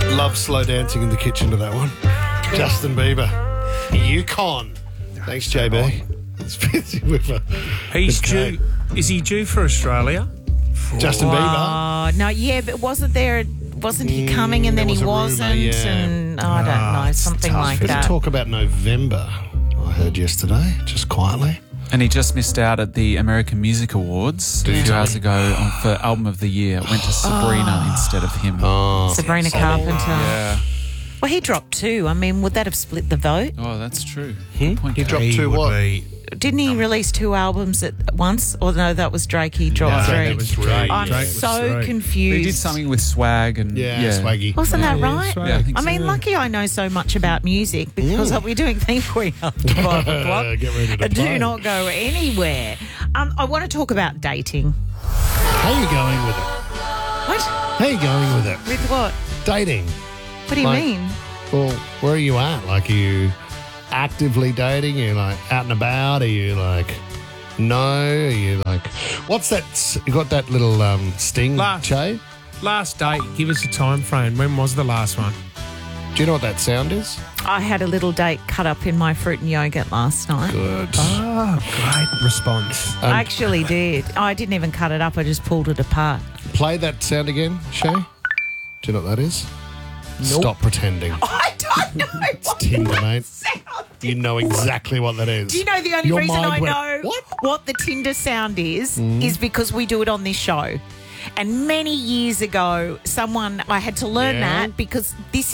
Love slow dancing in the kitchen to that one. Justin Bieber, Yukon. Thanks, JB. It's busy with a. He's due. Is he due for Australia? Justin Bieber. Oh, no, yeah, but wasn't he coming and then he wasn't? Rumour, yeah. And I don't know, something like There's that. talk about November, I heard yesterday, just quietly. And he just missed out at the American Music Awards a few hours ago for Album of the Year. It went to Sabrina instead of him. Sabrina Carpenter. Yeah. Well, he dropped 2. I mean, would that have split the vote? Oh, that's true. He dropped 2 what? Didn't he release 2 albums at once? Or no, that was Drake. He dropped 3. That was Drake. I'm Drake was so 3. confused. He did something with Swag and Swaggy. Wasn't that right? Swag. Yeah, I think I so. mean, lucky I know so much about music because we're doing Theme Queen after 5 o'clock. Get ready to Do play. not go anywhere. I want to talk about dating. How are you going with it? What? How are you going with it? With what? Dating. What do you Like- mean? Well, where are you at? Like, are you actively dating? Are you like out and about? Are you like no? Are you like what's that? You got that little sting, Che? Last date. Give us a time frame. When was the last one? Do you know what that sound is? I had a little date cut up in my fruit and yogurt last night. Good. Oh, great response. I actually did. I didn't even cut it up. I just pulled it apart. Play that sound again, Shay. Do you know what that is? Stop pretending. I don't know. It's Tinder, mate. You know exactly what that is. Do you know the only Your reason I mind went, know what the Tinder sound is because we do it on this show. And many years ago, I had to learn that because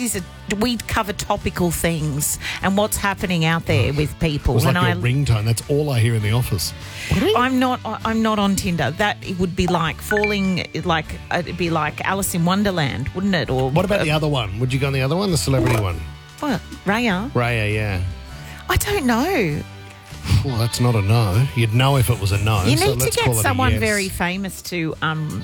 we cover topical things and what's happening out there with people. It was like and your ringtone. That's all I hear in the office. I'm not on Tinder. That it would be like it'd be like Alice in Wonderland, wouldn't it? Or What about the other one? Would you go on the other one, the celebrity one? what? Raya? Raya, yeah. I don't know. Well, that's not a no. You'd know if it was a no. You so need to let's get call it a someone yes. very famous to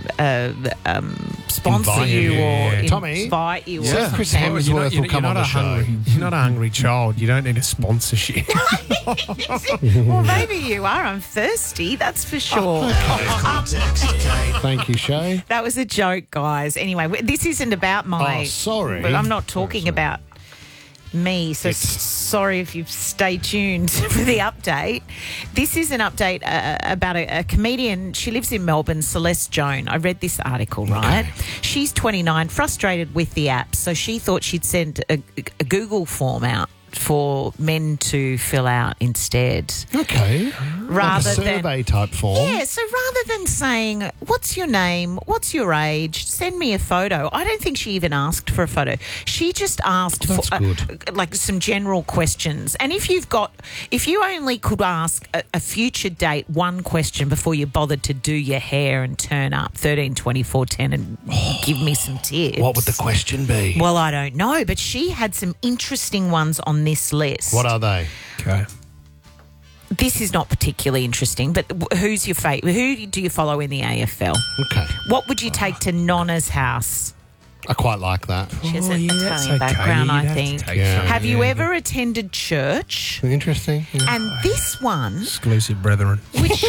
sponsor Invite you you, or Tommy? invite you. Yeah, or Chris something. Hemsworth will come on the show. You're not a hungry child. You don't need a sponsorship. Well, maybe you are. I'm thirsty, that's for sure. Thank you, Shay. That was a joke, guys. Anyway, this isn't about my... Oh, sorry. But I'm not talking about me, so sorry if you stay tuned for the update. This is an update about a comedian. She lives in Melbourne, Celeste Joan. I read this article, right? She's 29, frustrated with the app, so she thought she'd send a Google form out for men to fill out instead. Okay. Rather like a survey type form. Yeah, so rather than saying, what's your name, what's your age, send me a photo, I don't think she even asked for a photo. She just asked for like some general questions. And if you only could ask a future date one question before you bothered to do your hair and turn up 13, 24, 10 and give me some tips. What would the question be? Well, I don't know, but she had some interesting ones on this list. What are they? Okay. This is not particularly interesting, but who's your favourite? Who do you follow in the AFL? Okay. What would you take to Nonna's house? I quite like that. She has an that's Italian okay. background, You'd I have to think. take Yeah. some, Have you yeah. ever attended church? Interesting. Yeah. And this one, Exclusive brethren. which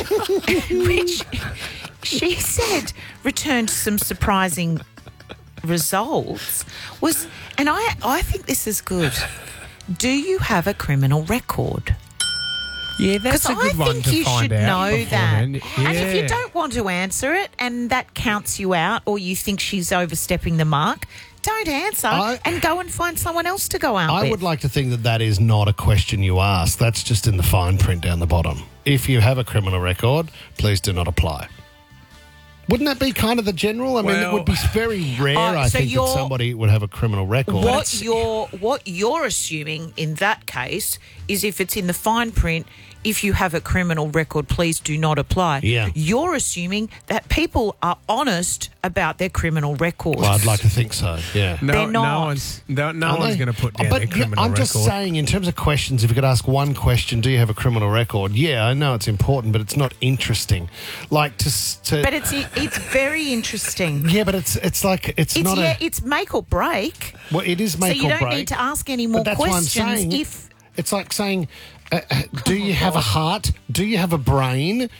she said returned some surprising results, was, and I think this is good. Do you have a criminal record? Yeah, that's a good one to you find should out. know that. beforehand. And if you Yeah. don't want to answer it and that counts you out or you think she's overstepping the mark, don't answer and go and find someone else to go out with. I would like to think that that is not a question you ask. That's just in the fine print down the bottom. If you have a criminal record, please do not apply. Wouldn't that be kind of the general? I mean, it would be very rare, I so think, that somebody would have a criminal record. What you're assuming in that case is if it's in the fine print, if you have a criminal record, please do not apply. Yeah. You're assuming that people are honest about their criminal records. Well, I'd like to think so, yeah. They're not. No one's going to put down But their criminal I'm record. just saying, in terms of questions, if you could ask one question, do you have a criminal record? Yeah, I know it's important, but it's not interesting. Like to But it's very interesting. yeah, but it's like it's not it's make or break. well, it is make So you or don't break. need to ask any more But that's what I'm questions saying. if It's like saying, do you have a heart? Do you have a brain?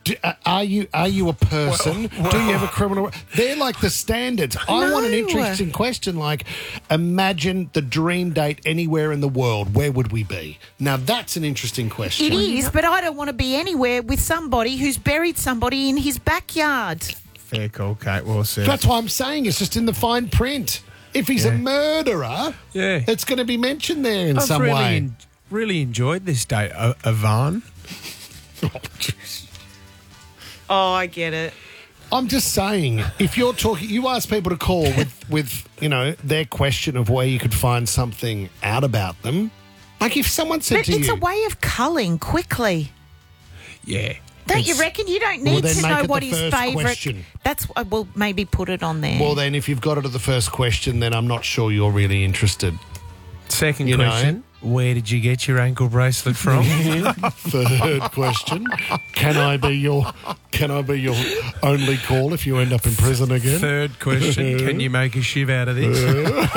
Are you a person? Do you have a criminal? They're like the standards. I want an interesting question like, imagine the dream date anywhere in the world. Where would we be? Now, that's an interesting question. It is, but I don't want to be anywhere with somebody who's buried somebody in his backyard. Fair call, Kate. Well said. That's why I'm saying it's just in the fine print. If he's a murderer, it's going to be mentioned there in some way. Really enjoyed this date, Ivan. Oh, jeez. Oh, I get it. I'm just saying, if you're talking, you ask people to call with their question of where you could find something out about them. Like if someone said to you... But it's a way of culling quickly. Yeah. Don't you reckon? You don't need to know what his favourite... question. That's... Well, maybe put it on there. Well, then, if you've got it at the first question, then I'm not sure you're really interested. Second question. Where did you get your ankle bracelet from? Third question. Can I be your only call if you end up in prison again? Third question. Can you make a shiv out of this?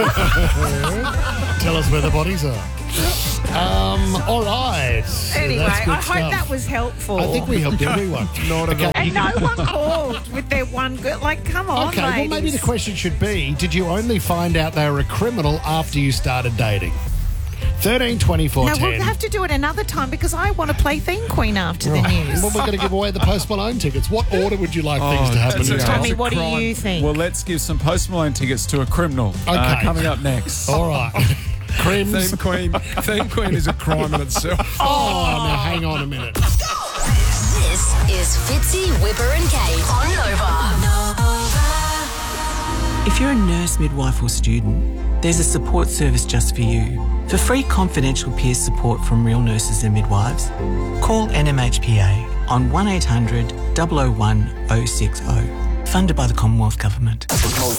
Tell us where the bodies are. All right. Anyway, That's good I hope stuff. that was helpful. I think we helped everyone. Not okay. And no one called with their one good... Like, come on, Okay, ladies. well, maybe the question should be, did you only find out they were a criminal after you started dating? 13 24 No, 10. we'll have to do it another time because I want to play Theme Queen after the news. Well, we're going to give away the Post Malone tickets. What order would you like things to happen in? Tommy, what do you think? Well, let's give some Post Malone tickets to a criminal. Okay. Coming up next. All right. Crims. Theme Queen is a crime in itself. Oh, now hang on a minute. This is Fitzy, Whipper and Kate on Nova. If you're a nurse, midwife or student, there's a support service just for you. For free confidential peer support from real nurses and midwives, call NMHPA on 1800 001 060. Funded by the Commonwealth Government.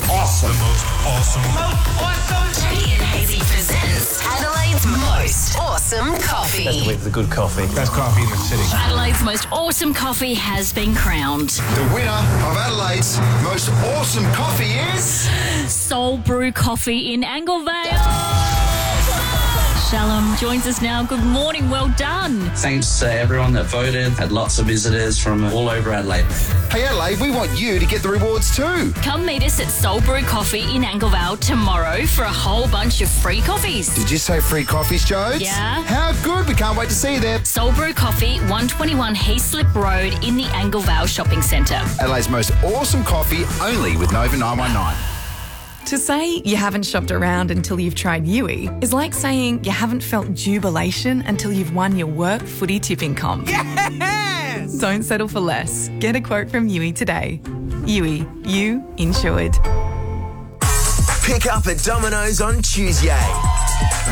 Jody and Hazy presents Adelaide's most awesome coffee. With the good coffee. Best coffee in the city. Adelaide's most awesome coffee has been crowned. The winner of Adelaide's most awesome coffee is... Soul Brew Coffee in Anglevale. Shalom joins us now. Good morning. Well done. Thanks to everyone that voted. Had lots of visitors from all over Adelaide. Hey Adelaide, we want you to get the rewards too. Come meet us at Soul Brew Coffee in Anglevale tomorrow for a whole bunch of free coffees. Did you say free coffees, Jodes? Yeah. How good. We can't wait to see you there. Soul Brew Coffee, 121 Heaslip Road in the Anglevale Shopping Centre. Adelaide's most awesome coffee, only with Nova 919. To say you haven't shopped around until you've tried Yui is like saying you haven't felt jubilation until you've won your work footy tipping comp. Yes! Don't settle for less. Get a quote from Yui today. Yui, you insured. Pick up at Domino's on Tuesday.